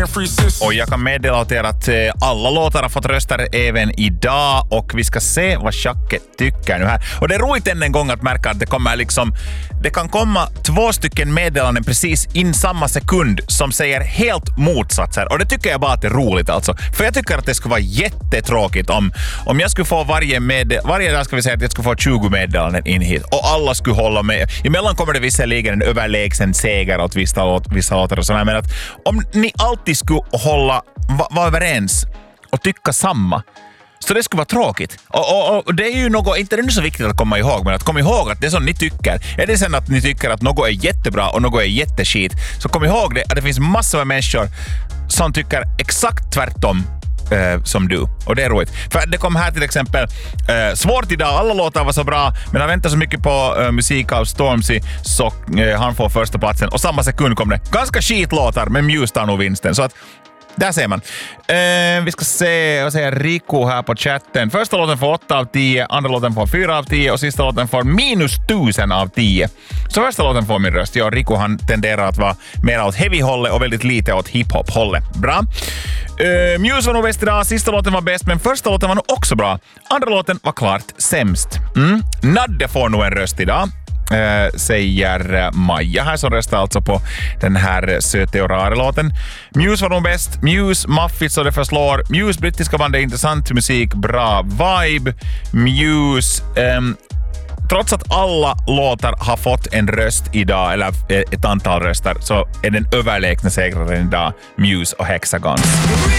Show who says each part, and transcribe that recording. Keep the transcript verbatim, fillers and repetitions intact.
Speaker 1: Och jag kan meddela till er att eh, alla låtar har fått röster även idag och vi ska se vad Jacke tycker nu här. Och det är roligt än en gång att märka att det kommer liksom, det kan komma två stycken meddelanden precis in samma sekund som säger helt motsatser. Och det tycker jag bara att det är roligt alltså. För jag tycker att det skulle vara jättetråkigt om, om jag skulle få varje med, varje dag ska vi säga att jag skulle få tjugo meddelanden in hit och alla skulle hålla med. Emellan kommer det visserligen en överlägsen seger åt vissa, åt vissa låtar och sådär, men att om ni alltid skulle hålla, vara va överens och tycka samma, så det skulle vara tråkigt. Och, och, och det är ju något, inte det är så viktigt att komma ihåg, men att komma ihåg att det som ni tycker, är det sen att ni tycker att något är jättebra och något är jätteskit, så kom ihåg det att det finns massor av människor som tycker exakt tvärtom eh, som du. Och det är roligt. För det kom här till exempel, eh, svårt idag, alla låtar var så bra, men jag väntar så mycket på eh, musik av Stormzy så eh, han får första platsen. Och samma sekund kom det ganska skitlåtar, men Muse tar nog vinsten. Så att där ser man. Eh, vi ska se, vad säger Rico här på chatten. Första låten får åtta av tio, andra låten får fyra av tio och sista låten får minus tusen av tio. Så första låten får min röst. Ja, Rico han tenderar att vara mer åt heavy-hållet och väldigt lite åt hiphop-hållet. Bra. Eh, Muse var nog bäst idag, sista låten var bäst, men första låten var nog också bra. Andra låten var klart sämst. Mm. Nadde får nog en röst idag. Uh, säger Maja här som röstar alltså på den här söte och rara låten. Muse var nog bäst. Muse, maffigt så det förslår. Muse, brittiska band är intressant musik, bra vibe. Muse, um, trots att alla låtar har fått en röst idag, eller ett antal röster, så är den överlägsna segraren idag Muse och Hexagon.